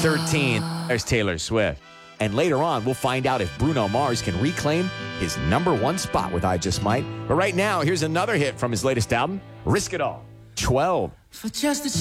13, there's Taylor Swift. And later on, we'll find out if Bruno Mars can reclaim his #1 spot with I Just Might. But right now, here's another hit from his latest album, Risk It All, 12. For just a